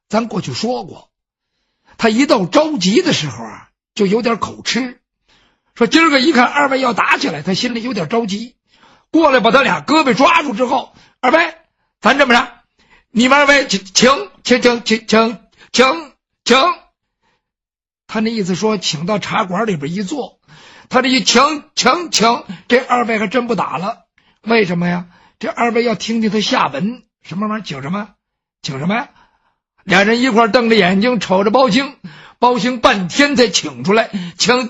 咱过去说过，他一到着急的时候啊，就有点口吃，说今儿个一看二位要打起来，他心里有点着急，过来把他俩胳膊抓住之后，二位咱这么着，你们二位请，他那意思说请到茶馆里边一坐，他这一请，这二位还真不打了。为什么呀？这二位要听听他下文，什么玩意儿？请什么呀？俩人一块瞪着眼睛瞅着包兴，包兴半天才请出来，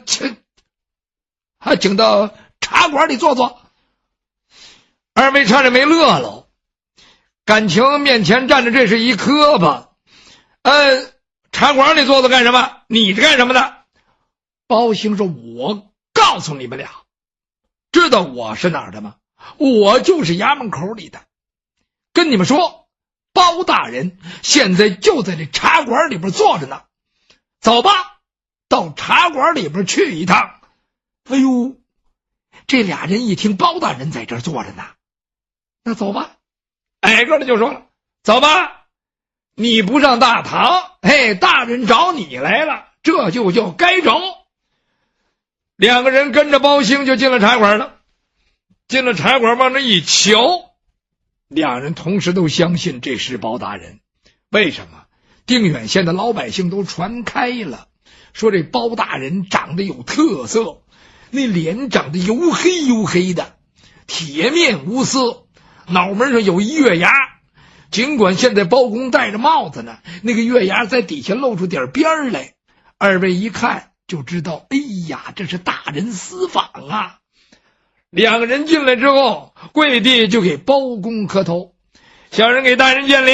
请到茶馆里坐坐。二位差点没乐喽，感情面前站着这是一磕巴。茶馆里坐坐干什么？你这干什么的？包兴说，我告诉你们俩，知道我是哪儿的吗？我就是衙门口里的。跟你们说，包大人现在就在这茶馆里边坐着呢，走吧，到茶馆里边去一趟。哎呦，这俩人一听包大人在这儿坐着呢，那走吧。挨个的就说了，走吧，你不上大堂，大人找你来了，这就叫该着。两个人跟着包兴就进了茶馆了。进了茶馆往那一瞧，两人同时都相信这是包大人。为什么？定远县的老百姓都传开了，说这包大人长得有特色，那脸长得黝黑的，铁面无私，脑门上有一月牙，尽管现在包公戴着帽子呢，那个月牙在底下露出点边来。二位一看就知道，哎呀，这是大人私访啊。两个人进来之后，跪地就给包公磕头，小人给大人见礼。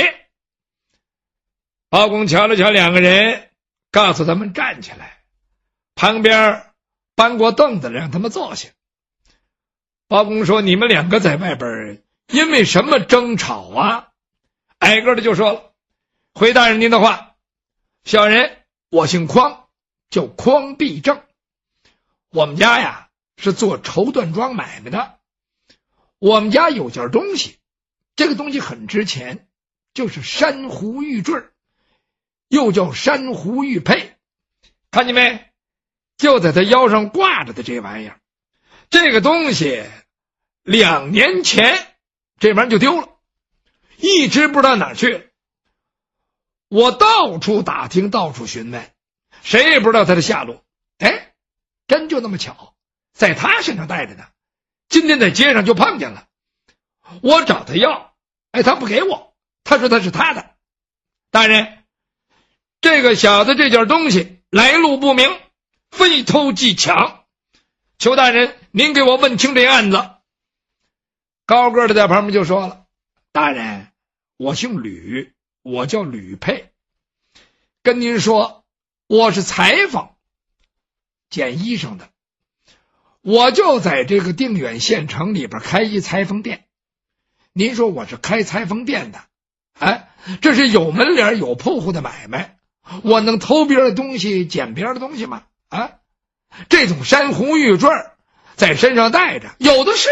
包公瞧了瞧两个人，告诉他们站起来，旁边搬过凳子让他们坐下。包公说，你们两个在外边因为什么争吵啊？挨个的就说了，回大人您的话，小人我姓匡，叫匡必正，我们家呀是做绸缎庄买卖的，我们家有件东西，这个东西很值钱，就是珊瑚玉坠，又叫珊瑚玉佩，看见没？就在他腰上挂着的这玩意儿。这个东西2年前这玩意儿就丢了，一直不知道哪儿去了。我到处打听，到处询问，谁也不知道他的下落。真就那么巧，在他身上带着呢，今天在街上就碰见了。我找他要，他不给我，他说他是他的。大人，这个小子这件东西来路不明，非偷即抢，求大人您给我问清这案子。高个的在旁边就说了，大人，我姓吕，我叫吕佩，跟您说，我是裁缝，捡衣裳的，我就在这个定远县城里边开一裁缝店。您说我是开裁缝店的，这是有门脸有铺户的买卖，我能偷别人的东西捡别人的东西吗？这种珊瑚玉坠在身上带着有的是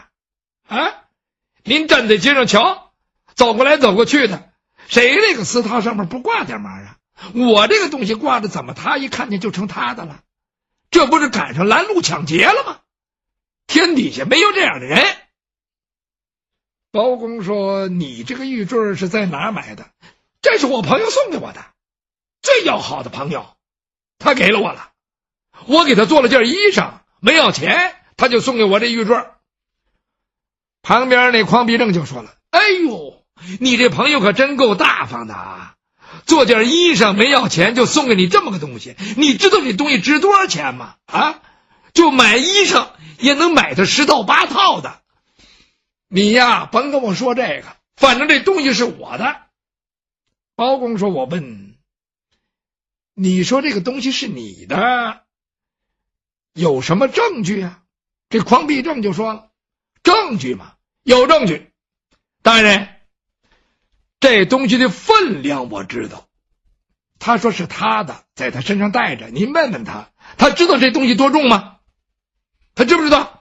您站在街上瞧，走过来走过去的，谁那个丝绦上面不挂点嘛啊？我这个东西挂着，怎么他一看见就成他的了？这不是赶上拦路抢劫了吗？天底下没有这样的人。包公说，你这个玉坠是在哪儿买的？这是我朋友送给我的，最要好的朋友，他给了我了，我给他做了件衣裳，没要钱，他就送给我这玉坠。旁边那匡必正就说了，哎呦，你这朋友可真够大方的啊，做件衣裳没要钱就送给你这么个东西，你知道这东西值多少钱吗？就买衣裳也能买到10套8套的。你呀，甭跟我说这个，反正这东西是我的。包公说，我问你，说这个东西是你的，有什么证据啊？这匡必正就说了，证据嘛，有证据。大人，这东西的分量我知道，他说是他的，在他身上带着，您问问他，他知道这东西多重吗？他知不知道？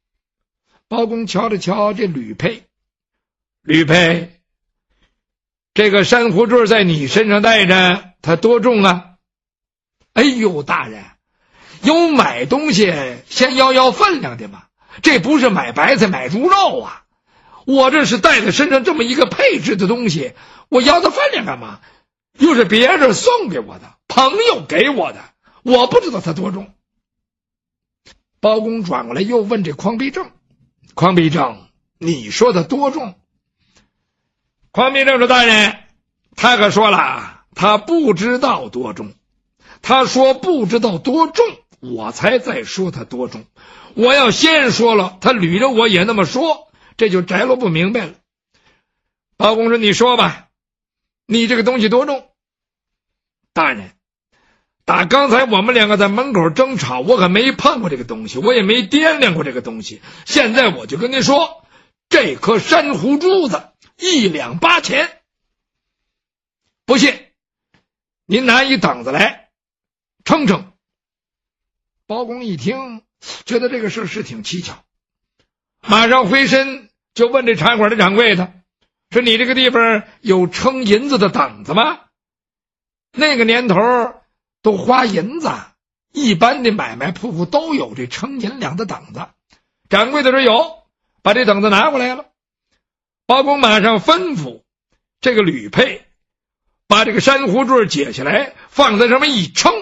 包公瞧了瞧这吕佩， 这个珊瑚坠在你身上戴着，它多重啊？哎呦，大人，有买东西先要分量的嘛，这不是买白菜买猪肉啊！我这是带在身上这么一个配置的东西，我要它分量干嘛？又是别人送给我的，朋友给我的，我不知道它多重。包公转过来又问这匡必正：“匡必正，你说的多重？”匡必正说：“大人，他可说了，他不知道多重。他说不知道多重，我才再说他多重。我要先说了，他捋着我也那么说，这就摘落不明白了。”包公说：“你说吧，你这个东西多重？”大人，打刚才我们两个在门口争吵，我可没碰过这个东西，我也没掂量过这个东西。现在我就跟您说，这颗珊瑚珠子1两8钱。不信，您拿一等子来称称。包公一听，觉得这个事是挺蹊跷，马上回身就问这茶馆的掌柜的，说：“你这个地方有称银子的等子吗？”那个年头都花银子，一般的买卖铺户都有这称银两的等子。掌柜的说有，把这等子拿过来了。包公马上吩咐这个吕佩把这个珊瑚坠解下来，放在上面一称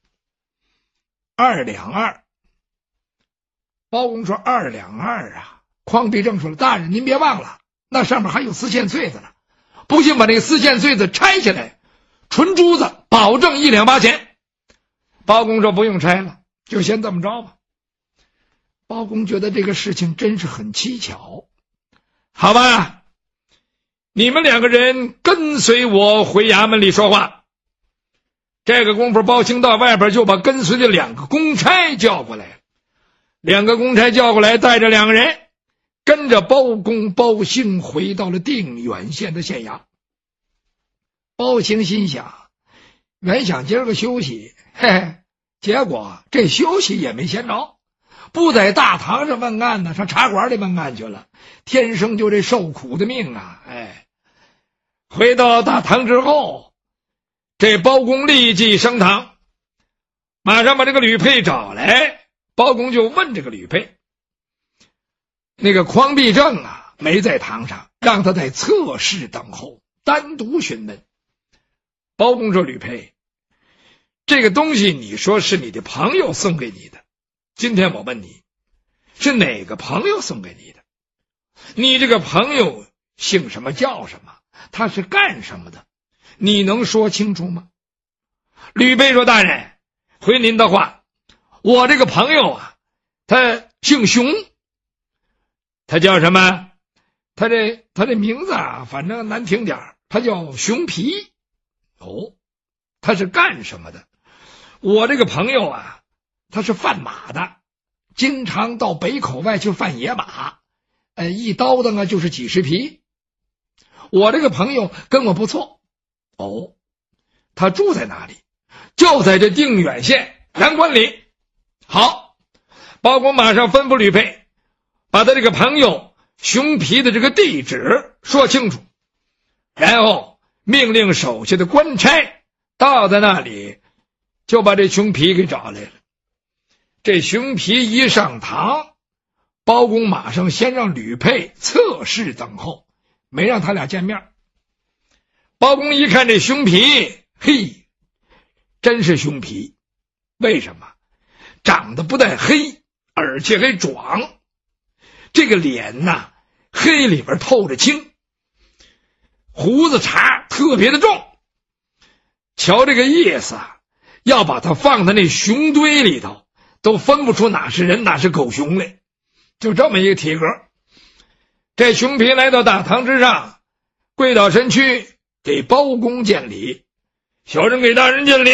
，2两2。包公说2两2啊。匡必正说了：“大人您别忘了，那上面还有丝线穗子呢，不信把这个丝线穗子拆下来，纯珠子保证1两8钱。”包公说：“不用拆了，就先这么着吧。”包公觉得这个事情真是很蹊跷。好吧，你们2个人跟随我回衙门里说话。这个功夫，包兴到外边就把跟随的2个公差叫过来。2个公差叫过来，带着2个人跟着包公、包兴回到了定远县的县衙。包兴心想，原想今儿个休息，结果这休息也没闲着，不在大堂上问案呢，上茶馆里问案去了。天生就这受苦的命啊！回到大堂之后，这包公立即升堂，马上把这个吕佩找来。包公就问这个吕佩，那个匡必正啊没在堂上，让他在侧室等候，单独询问。包公说：“吕佩，这个东西你说是你的朋友送给你的，今天我问你，是哪个朋友送给你的？你这个朋友姓什么叫什么？他是干什么的？你能说清楚吗？”吕佩说：“大人，回您的话，我这个朋友啊，他姓熊。他叫什么？他这名字啊，反正难听点，他叫熊皮。哦，他是干什么的？我这个朋友啊，他是贩马的，经常到北口外去贩野马，一刀的呢就是几十匹。我这个朋友跟我不错。哦，他住在哪里？就在这定远县阳关里。好，包公马上吩咐吕佩，把他这个朋友熊皮的这个地址说清楚，然后命令手下的官差到在那里，就把这熊皮给找来了。这熊皮一上堂，包公马上先让吕佩侧室等候，没让他俩见面。包公一看这熊皮，嘿，真是熊皮。为什么？长得不但黑，而且还壮。这个脸呐，黑里边透着青，胡子茬特别的重。瞧这个意思啊，要把它放在那熊堆里头，都分不出哪是人哪是狗熊来，就这么一个体格。这熊皮来到大堂之上，跪倒身躯给包公见礼：“小人给大人见礼。”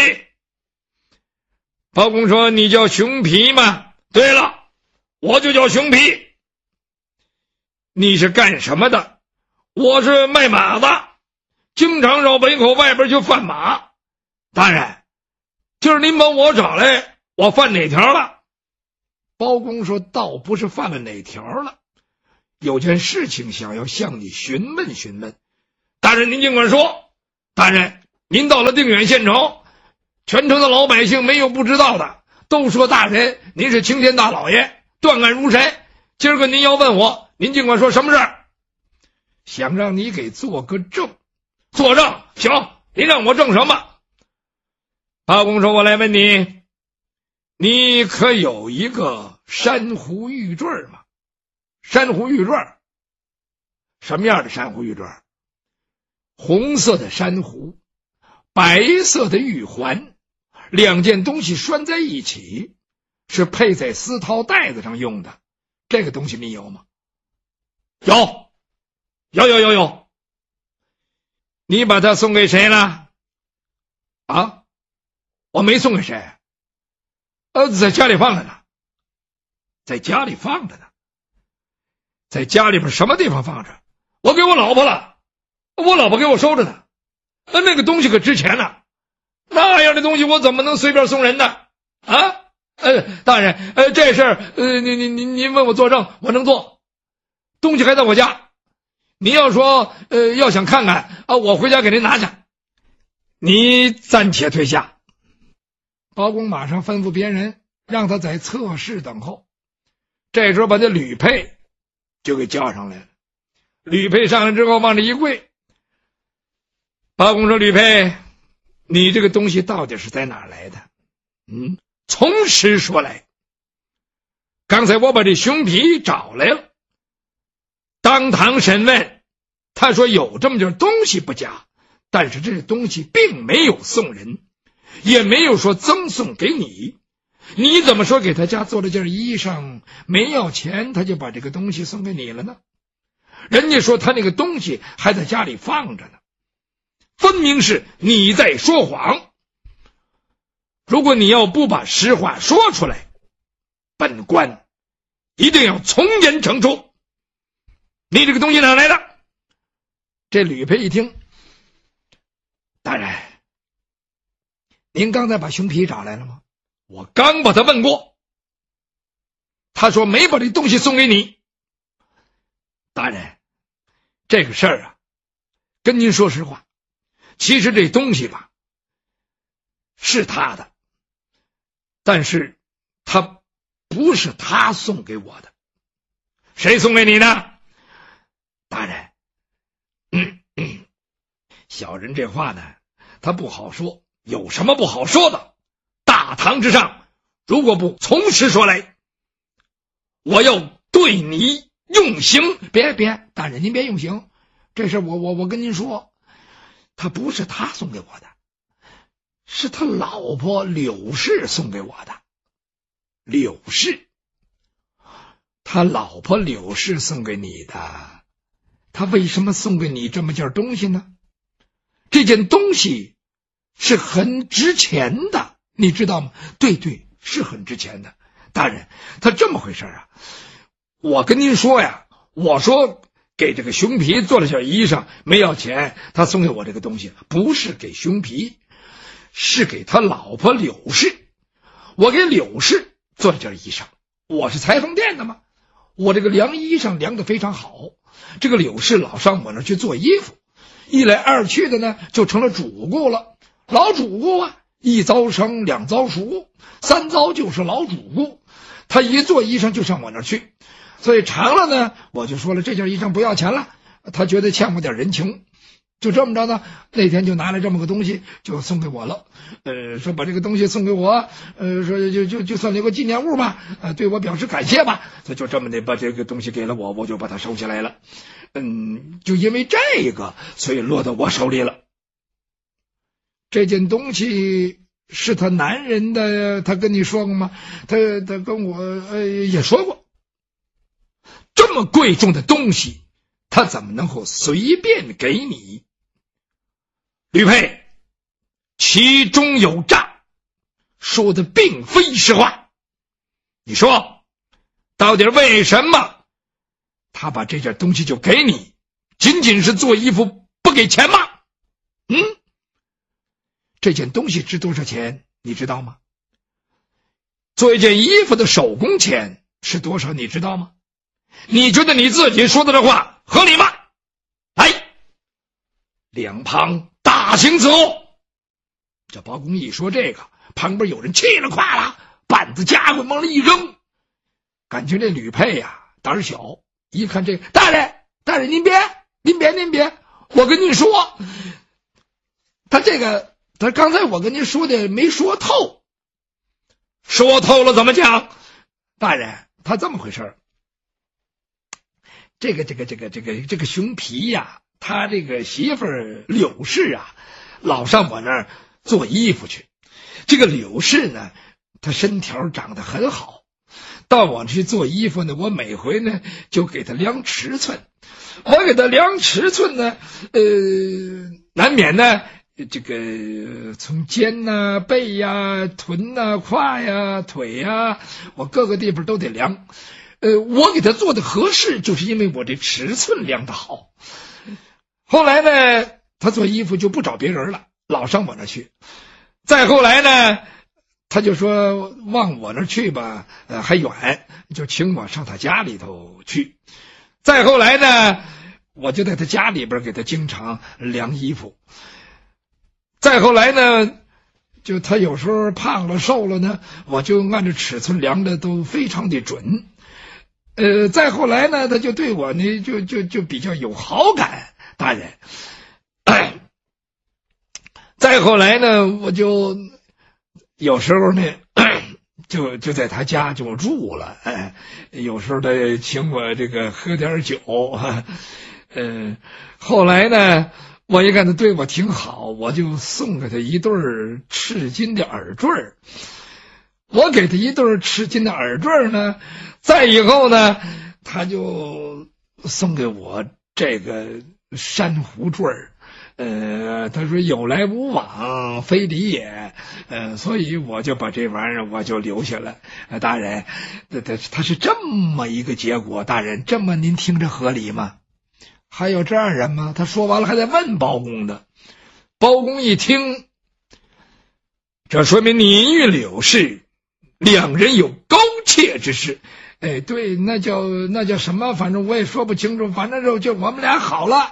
包公说：“你叫熊皮吗？”“对了，我就叫熊皮。”“你是干什么的？”“我是卖马的，经常绕北口外边去贩马。”“大人，今儿您把我找来，我犯哪条了？”包公说：“倒不是犯了哪条了，有件事情想要向你询问询问。 大人您尽管说。大人，您到了定远县城，全城的老百姓没有不知道的，都说大人您是青天大老爷，断案如神。今儿个您要问我，您尽管说什么事儿？想让你给做个证。作证？行，您让我证什么？八公说，我来问你，你可有一个珊瑚玉坠吗？珊瑚玉坠？什么样的珊瑚玉坠？红色的珊瑚，白色的玉环，两件东西拴在一起，是配在丝绦带子上用的。这个东西你有吗？有。你把它送给谁了？啊，我没送给谁。在家里放着呢。在家里放着呢。在家里边什么地方放着？我给我老婆了。我老婆给我收着呢。那个东西可值钱呢。那样的东西我怎么能随便送人呢？啊？大人，这事儿，您问我作证，我能做。东西还在我家。你要说，要想看看啊，我回家给您拿去。你暂且退下。包公马上吩咐别人，让他在侧室等候。这时候把这吕佩就给叫上来了。吕佩上来之后往这一跪。包公说：“吕佩，你这个东西到底是在哪儿来的？”从实说来。刚才我把这熊皮找来了，当堂审问，他说有这么件东西不假，但是这东西并没有送人，也没有说赠送给你。你怎么说给他家做了件衣裳，没要钱他就把这个东西送给你了呢？人家说他那个东西还在家里放着呢，分明是你在说谎。如果你要不把实话说出来，本官一定要从严惩处。你这个东西哪来的？这吕佩一听，大人，您刚才把熊皮找来了吗？我刚把他问过，他说没把这东西送给你。大人，这个事儿啊，跟您说实话，其实这东西吧，是他的，但是他不是他送给我的。谁送给你的？大人，小人这话呢，他不好说。有什么不好说的？大堂之上，如果不从实说来，我要对你用刑。别，大人您别用刑，这事我跟您说，他不是他送给我的，是他老婆柳氏送给我的。柳氏？他老婆柳氏送给你的，他为什么送给你这么件东西呢？这件东西是很值钱的，你知道吗？对，是很值钱的。大人，他这么回事啊，我跟您说呀，我说给这个熊皮做了件衣裳，没要钱，他送给我这个东西，不是给熊皮，是给他老婆柳氏。我给柳氏做了件衣裳，我是裁缝店的嘛，我这个量衣裳量得非常好。这个柳氏老上我那去做衣服，一来二去的呢，就成了主顾了。老主顾啊，一遭生，两遭熟，三遭就是老主顾。他一做衣裳就上我那儿去，所以长了呢，我就说了这件衣裳不要钱了。他觉得欠我点人情，就这么着呢，那天就拿来这么个东西就送给我了。说把这个东西送给我，说就算了个纪念物吧，对我表示感谢吧。所以就这么的把这个东西给了我，我就把它收起来了。就因为这个，所以落到我手里了。这件东西是他男人的，他跟你说过吗？他跟我也说过。这么贵重的东西，他怎么能够随便给你？吕佩，其中有诈，说的并非实话。你说，到底为什么他把这件东西就给你？仅仅是做衣服不给钱吗？这件东西值多少钱你知道吗？做一件衣服的手工钱是多少你知道吗？你觉得你自己说的这话合理吗？来， 两旁大行伺候。这包公一说这个，旁边有人气了，垮了，板子夹棍往里一扔。感情这吕佩呀胆小，一看这个，大人您别，我跟您说，他刚才我跟您说的没说透。说透了怎么讲？大人，他这么回事，这个熊皮呀，他这个媳妇儿柳氏啊，老上我那儿做衣服去。这个柳氏呢，她身条长得很好，到我去做衣服呢，我每回呢就给她量尺寸。我给她量尺寸呢，难免呢这个从肩呐、背呀、臀呐、胯呀、腿呀，我各个地方都得量。我给他做的合适，就是因为我这尺寸量的好。后来呢，他做衣服就不找别人了，老上我那去。再后来呢，他就说往我那去吧，还远，就请我上他家里头去。再后来呢，我就在他家里边给他经常量衣服。再后来呢，就他有时候胖了瘦了呢，我就按照尺寸量的都非常的准。再后来呢，他就对我呢就比较有好感，大人。再后来呢，我就有时候呢就在他家就住了，有时候他请我这个喝点酒。后来呢，我一看他对我挺好，我就送给他一对赤金的耳坠。我给他一对赤金的耳坠呢，再以后呢，他就送给我这个珊瑚坠。他说有来无往非礼也，所以我就把这玩意儿我就留下了。大人，他是这么一个结果，大人，这么您听着合理吗？还有这样人吗？他说完了还在问包公的。包公一听，这说明你与柳氏两人有勾结之事。对，那叫什么？反正我也说不清楚，反正就我们俩好了。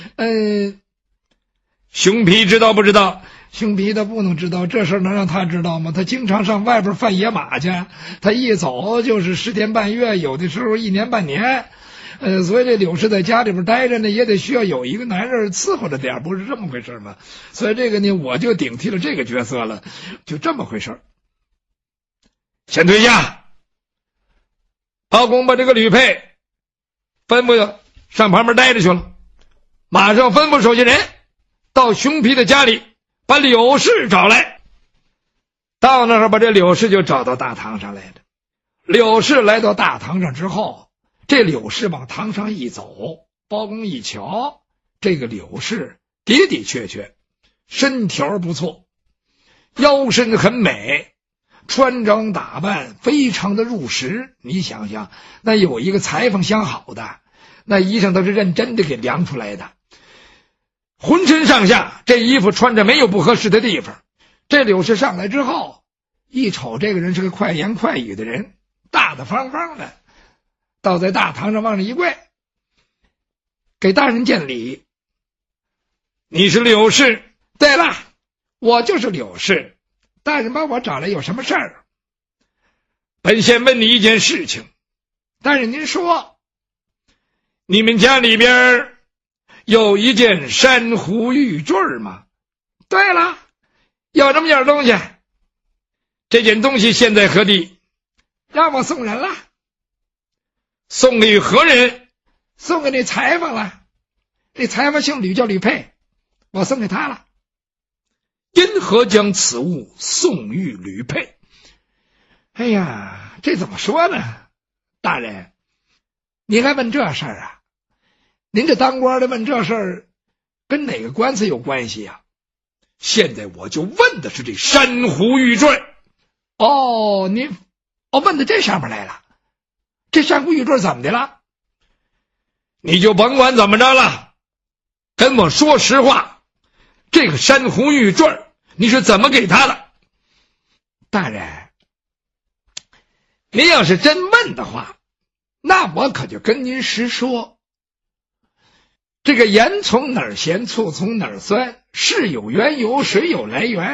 熊皮知道不知道？熊皮他不能知道，这事能让他知道吗？他经常上外边贩野马去，他一走就是10天半月，有的时候1年半年。所以这柳氏在家里边待着呢，也得需要有一个男人伺候着点，不是这么回事吗？所以这个呢，我就顶替了这个角色了，就这么回事。先退下。包公把这个吕佩吩咐上旁边待着去了，马上吩咐手下人到熊皮的家里把柳氏找来。到那儿把这柳氏就找到大堂上来了。柳氏来到大堂上之后，这柳氏往堂上一走，包公一瞧，这个柳氏的的确确身条不错，腰身很美，穿着打扮非常的入时。你想想，那有一个裁缝相好的，那衣裳都是认真的给量出来的，浑身上下这衣服穿着没有不合适的地方。这柳氏上来之后，一瞅这个人是个快言快语的人，大大方方的倒在大堂上往那一跪，给大人见礼。你是柳氏？对了，我就是柳氏。大人把我找来有什么事儿？本县问你一件事情。大人您说。你们家里边有一件珊瑚玉坠吗？对了，有这么件东西。这件东西现在何地？让我送人了。送给何人？送给那裁缝了。那裁缝姓吕，叫吕佩，我送给他了。因何将此物送与吕佩？哎呀，这怎么说呢？大人，您还问这事儿啊？您这当官的问这事儿，跟哪个官司有关系呀？现在我就问的是这珊瑚玉坠。哦，您问到这上面来了。这珊瑚玉坠怎么的了？你就甭管怎么着了，跟我说实话，这个珊瑚玉坠你是怎么给他的？大人，您要是真问的话，那我可就跟您实说。 这个盐从哪儿咸，醋从哪儿酸，事有缘由，水有来源。